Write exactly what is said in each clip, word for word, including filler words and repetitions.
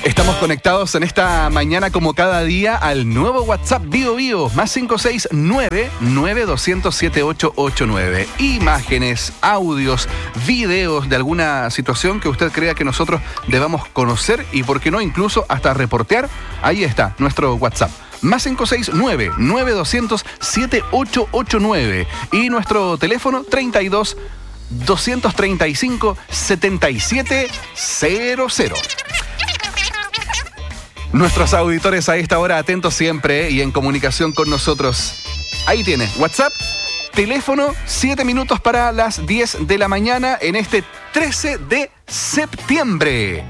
Estamos conectados en esta mañana como cada día al nuevo WhatsApp Bio Bio, más cinco seis nueve, nueve dos cero cero, siete ocho ocho nueve. Imágenes, audios, videos de alguna situación que usted crea que nosotros debamos conocer y, por qué no, incluso hasta reportear. Ahí está nuestro WhatsApp. Más cinco seis nueve, nueve dos cero cero, siete ocho ocho nueve. Y nuestro teléfono treinta y dos, doscientos treinta y cinco, setenta y siete cero cero. Nuestros auditores a esta hora atentos siempre y en comunicación con nosotros. Ahí tiene, WhatsApp, teléfono, siete minutos para las diez de la mañana en este trece de septiembre.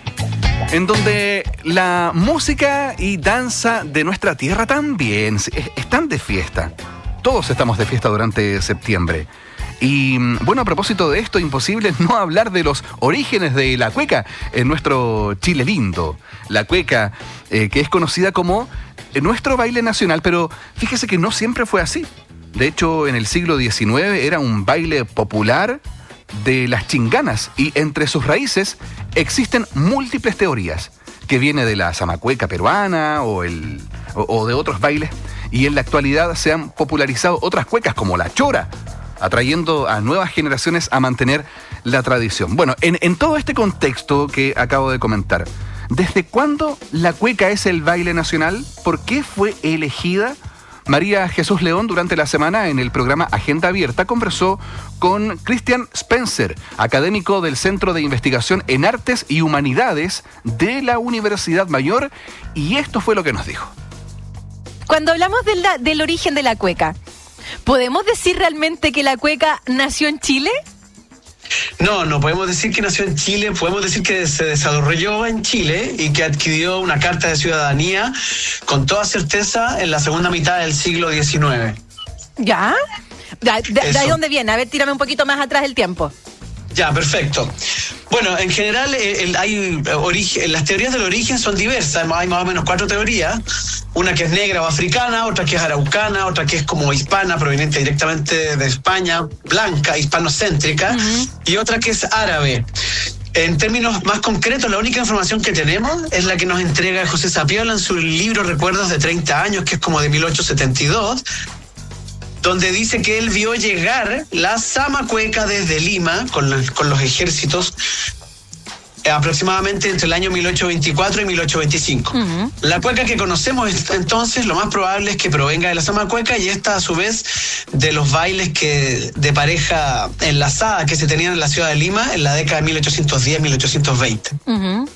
En donde la música y danza de nuestra tierra también están de fiesta. Todos estamos de fiesta durante septiembre. Y bueno, a propósito de esto, imposible no hablar de los orígenes de la cueca en nuestro Chile lindo. La cueca, eh, que es conocida como nuestro baile nacional, pero fíjese que no siempre fue así. De hecho, en el siglo diecinueve era un baile popular de las chinganas y entre sus raíces existen múltiples teorías, que viene de la zamacueca peruana o, el, o, o de otros bailes, y en la actualidad se han popularizado otras cuecas como la chora, atrayendo a nuevas generaciones a mantener la tradición. Bueno, en, en todo este contexto que acabo de comentar, ¿desde cuándo la cueca es el baile nacional? ¿Por qué fue elegida? María Jesús León, durante la semana en el programa Agenda Abierta, conversó con Christian Spencer, académico del Centro de Investigación en Artes y Humanidades de la Universidad Mayor, y esto fue lo que nos dijo. Cuando hablamos de la, del origen de la cueca, ¿podemos decir realmente que la cueca nació en Chile? No, no podemos decir que nació en Chile, podemos decir que se desarrolló en Chile y que adquirió una carta de ciudadanía con toda certeza en la segunda mitad del siglo diecinueve. ¿Ya? ¿De, de, de ahí dónde viene? A ver, tírame un poquito más atrás del tiempo. Ya, perfecto. Bueno, en general el, hay origen, las teorías del origen son diversas, hay más o menos cuatro teorías, una que es negra o africana, otra que es araucana, otra que es como hispana, proveniente directamente de España, blanca, hispanocéntrica, uh-huh. y otra que es árabe. En términos más concretos, la única información que tenemos es la que nos entrega José Sapiola en su libro Recuerdos de treinta años, que es como de mil ochocientos setenta y dos, donde dice que él vio llegar la zamacueca desde Lima con, la, con los ejércitos eh, aproximadamente entre el año mil ochocientos veinticuatro y mil ochocientos veinticinco. Uh-huh. La cueca que conocemos entonces lo más probable es que provenga de la zamacueca y esta a su vez de los bailes que de pareja enlazada que se tenían en la ciudad de Lima en la década de mil ochocientos diez a mil ochocientos veinte. Uh-huh.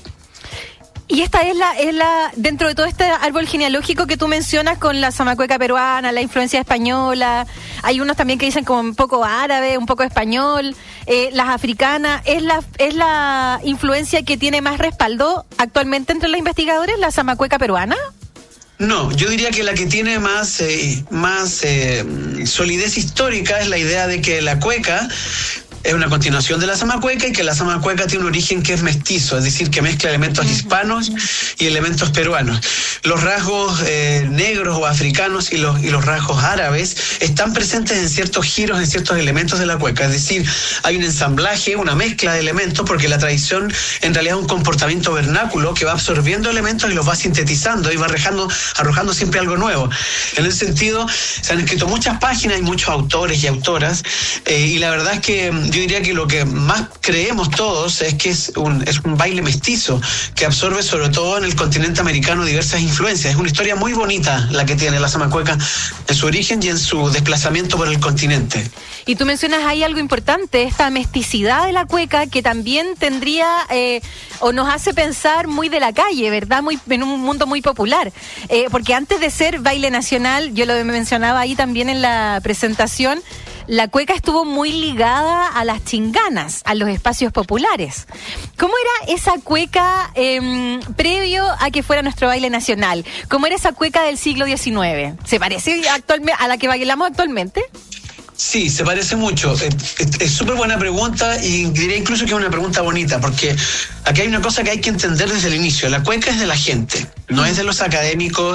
Y esta es la, es la, dentro de todo este árbol genealógico que tú mencionas con la zamacueca peruana, la influencia española, hay unos también que dicen como un poco árabe, un poco español, eh, las africanas, ¿es la, es la influencia que tiene más respaldo actualmente entre los investigadores, la zamacueca peruana? No, yo diría que la que tiene más, eh, más eh, solidez histórica es la idea de que la cueca es una continuación de la zamacueca y que la zamacueca tiene un origen que es mestizo, es decir, que mezcla elementos hispanos y elementos peruanos. Los rasgos eh, negros o africanos y los, y los rasgos árabes están presentes en ciertos giros, en ciertos elementos de la cueca, es decir, hay un ensamblaje, una mezcla de elementos, porque la tradición en realidad es un comportamiento vernáculo que va absorbiendo elementos y los va sintetizando y va arrojando, arrojando siempre algo nuevo. En ese sentido, se han escrito muchas páginas y muchos autores y autoras, eh, y la verdad es que yo diría que lo que más creemos todos es que es un, es un baile mestizo que absorbe sobre todo en el continente americano diversas influencias. Es una historia muy bonita la que tiene la zamacueca en su origen y en su desplazamiento por el continente. Y tú mencionas ahí algo importante, esta mesticidad de la cueca que también tendría eh, o nos hace pensar muy de la calle, ¿verdad? Muy, en un mundo muy popular. Eh, porque antes de ser baile nacional, yo lo mencionaba ahí también en la presentación, la cueca estuvo muy ligada a las chinganas, a los espacios populares. ¿Cómo era esa cueca eh, previo a que fuera nuestro baile nacional? ¿Cómo era esa cueca del siglo diecinueve? ¿Se parece actualmente a la que bailamos actualmente? Sí, se parece mucho. Es súper buena pregunta y diría incluso que es una pregunta bonita, porque aquí hay una cosa que hay que entender desde el inicio. La cueca es de la gente, no es de los académicos,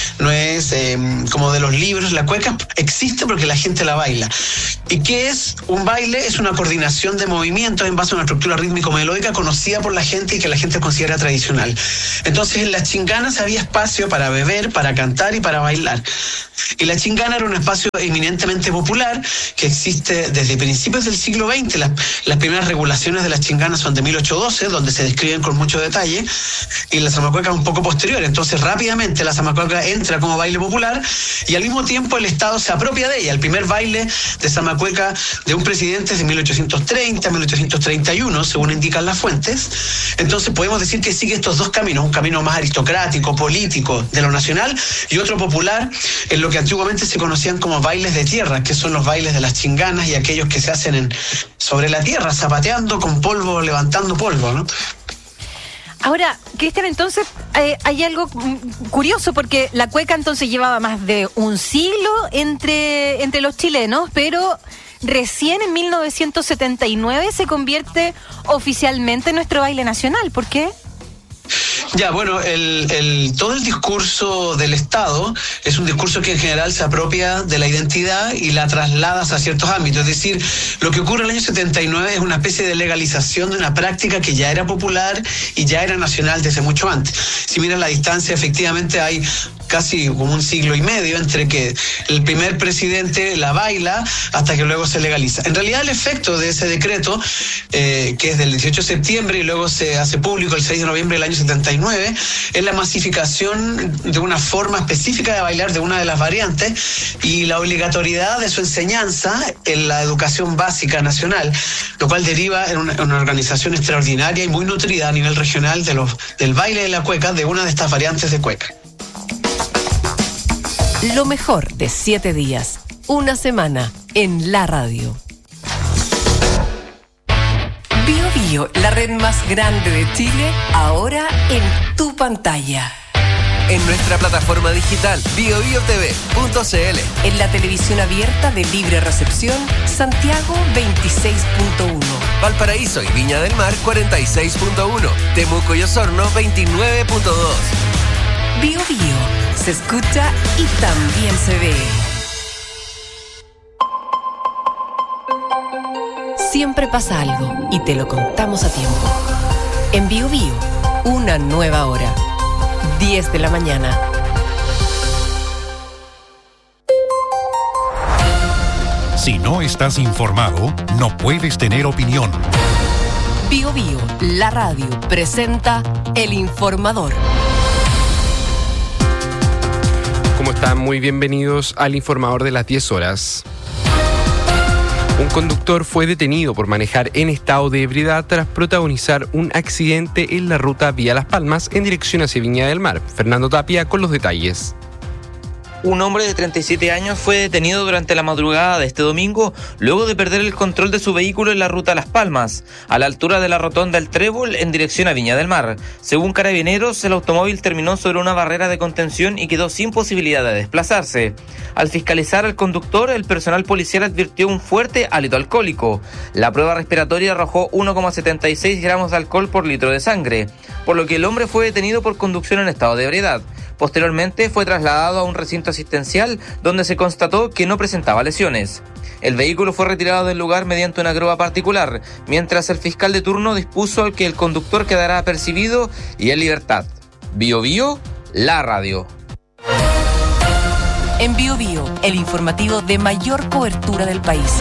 no es eh, como de los libros. La cueca existe porque la gente la baila. ¿Y qué es un baile? Es una coordinación de movimientos en base a una estructura rítmico-melódica conocida por la gente y que la gente considera tradicional. Entonces en las chinganas había espacio para beber, para cantar y para bailar. Y la chingana era un espacio eminentemente popular que existe desde principios del siglo veinte. Las, las primeras regulaciones de las chinganas son de mil ochocientos doce, donde se describen con mucho detalle, y la zamacueca es un poco posterior. Entonces rápidamente la zamacueca entra como baile popular y al mismo tiempo el Estado se apropia de ella. El primer baile de zamacueca de un presidente es de mil ochocientos treinta, mil ochocientos treinta y uno, según indican las fuentes. Entonces podemos decir que sigue estos dos caminos, un camino más aristocrático, político, de lo nacional, y otro popular, en lo que antiguamente se conocían como bailes de tierra, que son los bailes de las chinganas y aquellos que se hacen en, sobre la tierra, zapateando con polvo, levantando polvo, ¿no? Ahora, Cristian, entonces eh, hay algo curioso, porque la cueca entonces llevaba más de un siglo entre, entre los chilenos, pero recién en mil novecientos setenta y nueve se convierte oficialmente en nuestro baile nacional. ¿Por qué? Ya, bueno, el, el, todo el discurso del Estado es un discurso que en general se apropia de la identidad y la traslada a ciertos ámbitos. Es decir, lo que ocurre en el año setenta y nueve es una especie de legalización de una práctica que ya era popular y ya era nacional desde mucho antes. Si miran la distancia, efectivamente hay casi como un siglo y medio entre que el primer presidente la baila hasta que luego se legaliza. En realidad el efecto de ese decreto, eh, que es del dieciocho de septiembre y luego se hace público el seis de noviembre del año setenta y nueve, es la masificación de una forma específica de bailar de una de las variantes y la obligatoriedad de su enseñanza en la educación básica nacional, lo cual deriva en una, en una organización extraordinaria y muy nutrida a nivel regional de los, del baile de la cueca, de una de estas variantes de cueca. Lo mejor de siete días, una semana en la radio. Bio Bio, la red más grande de Chile, ahora en tu pantalla. En nuestra plataforma digital bio bio t v punto c l. En la televisión abierta de libre recepción, Santiago veintiséis punto uno. Valparaíso y Viña del Mar cuarenta y seis punto uno. Temuco y Osorno veintinueve punto dos. Bio Bio. Se escucha y también se ve. Siempre pasa algo y te lo contamos a tiempo. En Bio Bio, una nueva hora. diez de la mañana. Si no estás informado, no puedes tener opinión. Bio Bio, la radio, presenta El Informador. ¿Cómo están? Muy bienvenidos al Informador de las diez horas. Un conductor fue detenido por manejar en estado de ebriedad tras protagonizar un accidente en la ruta vía Las Palmas en dirección hacia Viña del Mar. Fernando Tapia con los detalles. Un hombre de treinta y siete años fue detenido durante la madrugada de este domingo luego de perder el control de su vehículo en la ruta Las Palmas, a la altura de la rotonda El Trébol en dirección a Viña del Mar. Según Carabineros, el automóvil terminó sobre una barrera de contención y quedó sin posibilidad de desplazarse. Al fiscalizar al conductor, el personal policial advirtió un fuerte hálito alcohólico. La prueba respiratoria arrojó uno coma setenta y seis gramos de alcohol por litro de sangre, por lo que el hombre fue detenido por conducción en estado de ebriedad. Posteriormente fue trasladado a un recinto asistencial donde se constató que no presentaba lesiones. El vehículo fue retirado del lugar mediante una grúa particular, mientras el fiscal de turno dispuso que el conductor quedará apercibido y en libertad. Bio Bio, la radio. En Bio Bio, el informativo de mayor cobertura del país.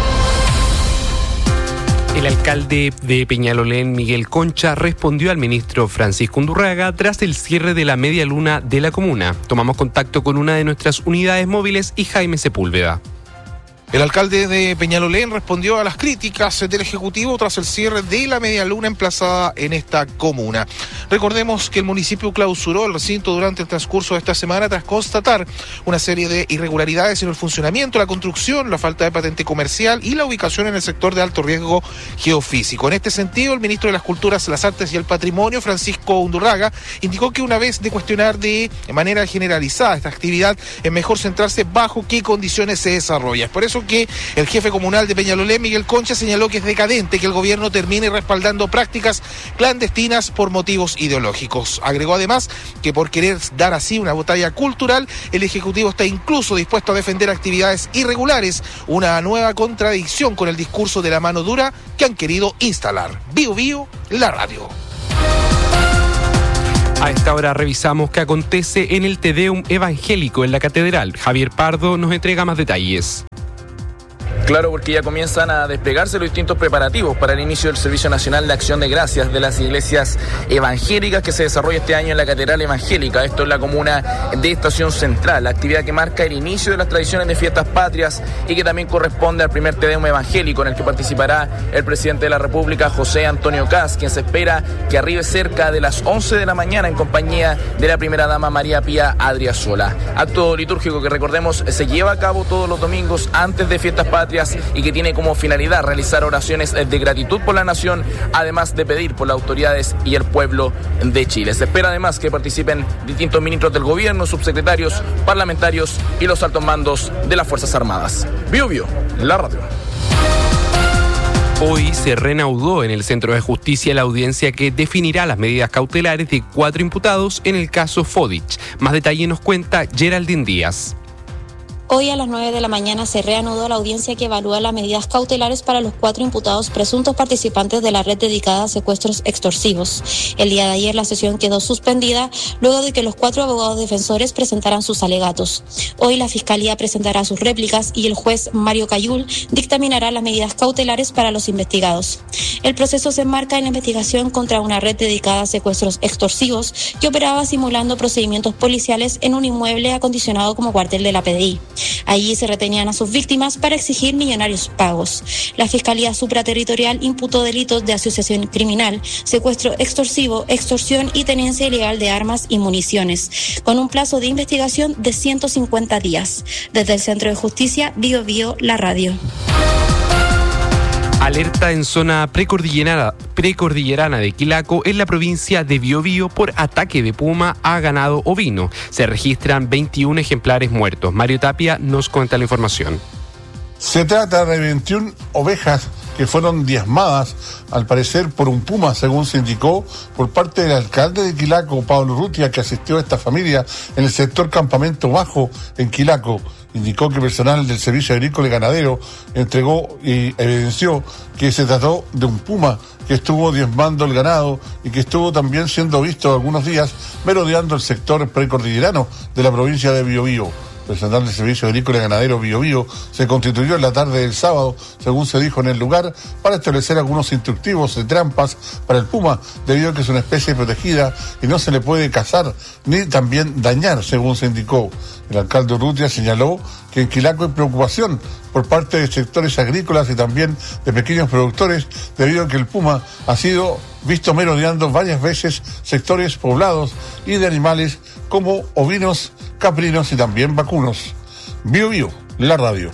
El alcalde de Peñalolén, Miguel Concha, respondió al ministro Francisco Undurraga tras el cierre de la media luna de la comuna. Tomamos contacto con una de nuestras unidades móviles y Jaime Sepúlveda. El alcalde de Peñalolén respondió a las críticas del Ejecutivo tras el cierre de la media luna emplazada en esta comuna. Recordemos que el municipio clausuró el recinto durante el transcurso de esta semana tras constatar una serie de irregularidades en el funcionamiento, la construcción, la falta de patente comercial y la ubicación en el sector de alto riesgo geofísico. En este sentido, el ministro de las Culturas, las Artes y el Patrimonio, Francisco Undurraga, indicó que una vez de cuestionar de manera generalizada esta actividad, es mejor centrarse bajo qué condiciones se desarrolla. Es por eso que el jefe comunal de Peñalolén, Miguel Concha, señaló que es decadente que el gobierno termine respaldando prácticas clandestinas por motivos ideológicos. Agregó además que por querer dar así una batalla cultural, el Ejecutivo está incluso dispuesto a defender actividades irregulares, una nueva contradicción con el discurso de la mano dura que han querido instalar. Bio Bio, la radio. A esta hora revisamos qué acontece en el Te Deum evangélico en la catedral. Javier Pardo nos entrega más detalles. Claro, porque ya comienzan a desplegarse los distintos preparativos para el inicio del Servicio Nacional de Acción de Gracias de las iglesias evangélicas que se desarrolla este año en la Catedral Evangélica. Esto es la comuna de Estación Central, la actividad que marca el inicio de las tradiciones de fiestas patrias y que también corresponde al primer Te Deum evangélico en el que participará el presidente de la República, José Antonio Kast, quien se espera que arribe cerca de las once de la mañana en compañía de la primera dama María Pía Adriasola. Acto litúrgico que, recordemos, se lleva a cabo todos los domingos antes de fiestas patrias y que tiene como finalidad realizar oraciones de gratitud por la nación, además de pedir por las autoridades y el pueblo de Chile. Se espera además que participen distintos ministros del gobierno, subsecretarios, parlamentarios y los altos mandos de las Fuerzas Armadas. Bio Bio, la radio. Hoy se reanudó en el Centro de Justicia la audiencia que definirá las medidas cautelares de cuatro imputados en el caso Fodich. Más detalle nos cuenta Geraldine Díaz. Hoy a las nueve de la mañana se reanudó la audiencia que evalúa las medidas cautelares para los cuatro imputados presuntos participantes de la red dedicada a secuestros extorsivos. El día de ayer la sesión quedó suspendida luego de que los cuatro abogados defensores presentaran sus alegatos. Hoy la Fiscalía presentará sus réplicas y el juez Mario Cayul dictaminará las medidas cautelares para los investigados. El proceso se enmarca en la investigación contra una red dedicada a secuestros extorsivos que operaba simulando procedimientos policiales en un inmueble acondicionado como cuartel de la P D I. Allí se retenían a sus víctimas para exigir millonarios pagos. La Fiscalía Supraterritorial imputó delitos de asociación criminal, secuestro extorsivo, extorsión y tenencia ilegal de armas y municiones, con un plazo de investigación de ciento cincuenta días. Desde el Centro de Justicia, Bio Bio, la radio. Alerta en zona precordillerana, precordillerana de Quilaco, en la provincia de Biobío, por ataque de puma a ganado ovino. Se registran veintiún ejemplares muertos. Mario Tapia nos cuenta la información. Se trata de veintiún ovejas que fueron diezmadas, al parecer por un puma, según se indicó por parte del alcalde de Quilaco, Pablo Rutia, que asistió a esta familia en el sector Campamento Bajo en Quilaco. Indicó que personal del Servicio Agrícola y Ganadero entregó y evidenció que se trató de un puma que estuvo diezmando el ganado y que estuvo también siendo visto algunos días merodeando el sector precordillerano de la provincia de Biobío. Personal del Servicio Agrícola y Ganadero Biobío se constituyó en la tarde del sábado, según se dijo en el lugar, para establecer algunos instructivos de trampas para el puma, debido a que es una especie protegida y no se le puede cazar ni también dañar, según se indicó. El alcalde Urrutia señaló que en Quilaco hay preocupación por parte de sectores agrícolas y también de pequeños productores, debido a que el puma ha sido visto merodeando varias veces sectores poblados y de animales como ovinos, caprinos y también vacunos. Bio Bio, la radio.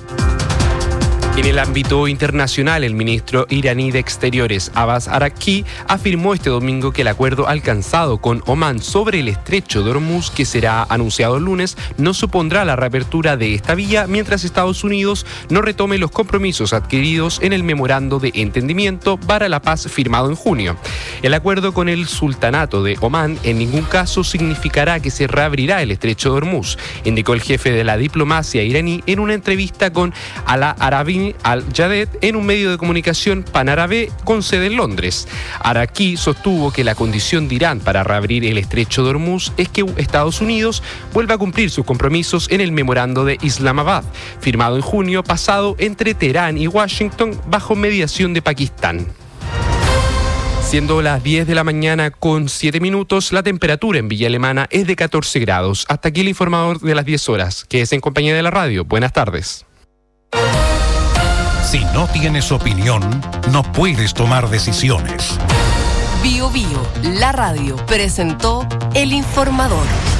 En el ámbito internacional, el ministro iraní de Exteriores, Abbas Araqchi, afirmó este domingo que el acuerdo alcanzado con Omán sobre el estrecho de Hormuz, que será anunciado el lunes, no supondrá la reapertura de esta vía mientras Estados Unidos no retome los compromisos adquiridos en el memorando de entendimiento para la paz firmado en junio. El acuerdo con el sultanato de Omán en ningún caso significará que se reabrirá el estrecho de Hormuz, indicó el jefe de la diplomacia iraní en una entrevista con Ala Arabi Al-Jaded en un medio de comunicación panárabe con sede en Londres. Araqchi sostuvo que la condición de Irán para reabrir el estrecho de Hormuz es que Estados Unidos vuelva a cumplir sus compromisos en el memorando de Islamabad, firmado en junio pasado entre Teherán y Washington bajo mediación de Pakistán. Siendo las diez de la mañana con siete minutos, la temperatura en Villa Alemana es de catorce grados. Hasta aquí el informador de las diez horas, que es en compañía de la radio. Buenas tardes. Si no tienes opinión, no puedes tomar decisiones. Bio Bio, la radio, presentó El Informador.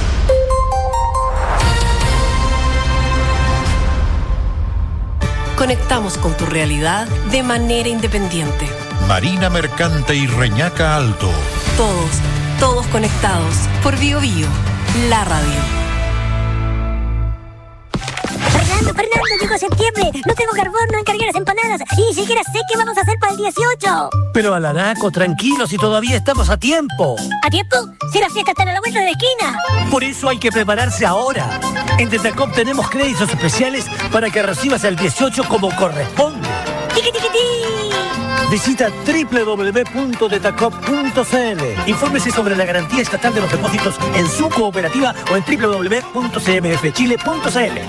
Conectamos con tu realidad de manera independiente. Marina Mercante y Reñaca Alto. Todos, todos conectados por Bio Bio, la radio. Fernando, Fernando. ¿Cuándo llegó septiembre? No tengo carbón, no encargué las empanadas y ni siquiera sé qué vamos a hacer para el dieciocho. Pero Alaraco, tranquilo, si todavía estamos a tiempo. ¿A tiempo? Si las fiestas están a la vuelta de la esquina. Por eso hay que prepararse ahora. En Tetacop tenemos créditos especiales para que recibas el dieciocho como corresponde. ¡Tiqui, tiqui, ti! Visita doble u doble u doble u punto tetacop punto c l. Infórmese sobre la garantía estatal de los depósitos en su cooperativa o en doble u doble u doble u punto c m f chile punto c l.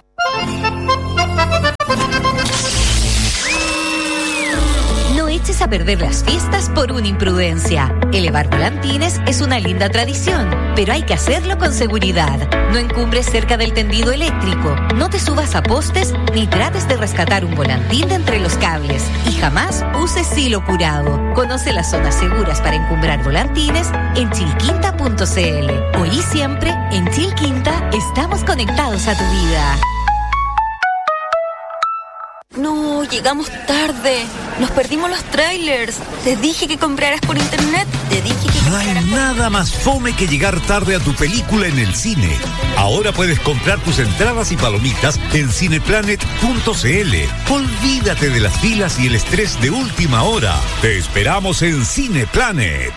No eches a perder las fiestas por una imprudencia. Elevar volantines es una linda tradición, pero hay que hacerlo con seguridad. No encumbres cerca del tendido eléctrico, no te subas a postes ni trates de rescatar un volantín de entre los cables y jamás uses hilo curado. Conoce las zonas seguras para encumbrar volantines en chilquinta punto c l. Hoy y siempre, en Chilquinta, estamos conectados a tu vida. No, llegamos tarde. Nos perdimos los trailers. Te dije que compraras por internet. Te dije que... No hay nada más fome que llegar tarde a tu película en el cine. Ahora puedes comprar tus entradas y palomitas en cineplanet punto c l. Olvídate de las filas y el estrés de última hora. Te esperamos en Cineplanet.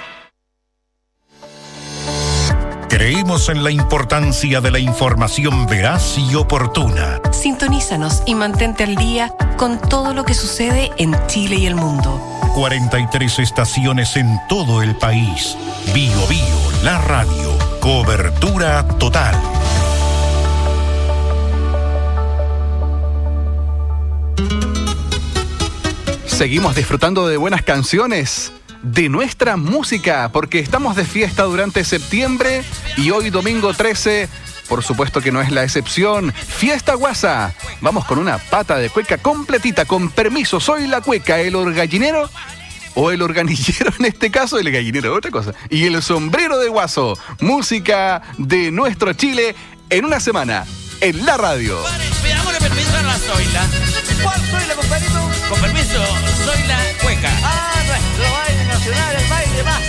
Creemos en la importancia de la información veraz y oportuna. Sintonízanos y mantente al día con todo lo que sucede en Chile y el mundo. cuarenta y tres estaciones en todo el país. Bio Bio, la radio. Cobertura total. Seguimos disfrutando de buenas canciones, de nuestra música, porque estamos de fiesta durante septiembre y hoy domingo trece, por supuesto que no es la excepción. Fiesta Guasa. Vamos con una pata de cueca completita, con permiso. Soy la cueca, el orgallinero, o el organillero en este caso, el gallinero, otra cosa. Y el sombrero de Guaso. Música de nuestro Chile en una semana, en la radio. Pidámosle permiso a la Zoila. ¿Cuál Zoila, compadrito? Con permiso, soy la cueca. Ah, nuestro baile nacional, el baile más